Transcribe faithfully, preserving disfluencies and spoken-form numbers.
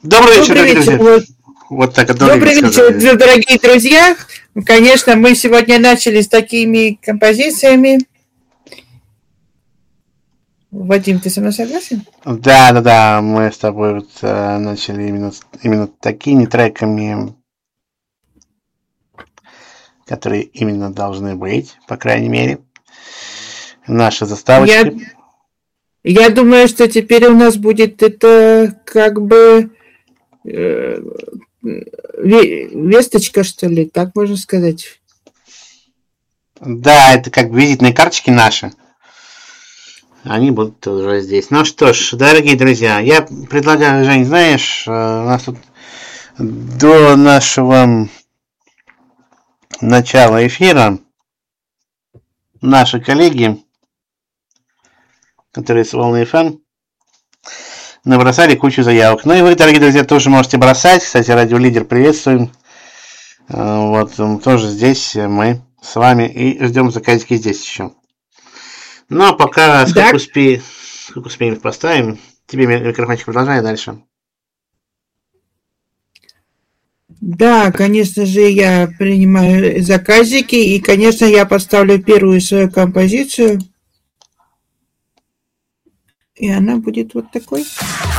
Добрый вечер, Добрый дорогие вечер. друзья. Вот. Вот так, Добрый вечер, сказали. дорогие друзья. Конечно, мы сегодня начали с такими композициями. Вадим, ты со мной согласен? Да, да, да, мы с тобой вот, э, начали именно, именно такими треками, которые именно должны быть, по крайней мере. Наши Я, заставочки. я думаю, что теперь у нас будет это как бы э, весточка, что ли, так можно сказать. Да, это как визитные карточки наши. Они будут уже здесь. Ну что ж, дорогие друзья, я предлагаю, Жень, знаешь, у нас тут до нашего начала эфира наши коллеги, которые с Волны эф эм, набросали кучу заявок. Ну и вы, дорогие друзья, тоже можете бросать. Кстати, радиолидер приветствуем. Вот, тоже здесь мы с вами и ждем заказики здесь еще. Ну а пока, сколько, Да. успе... сколько успеем, поставим. Тебе микрофончик, продолжай дальше. Да, конечно же, я принимаю заказики, и, конечно, я поставлю первую свою композицию. И она будет вот такой.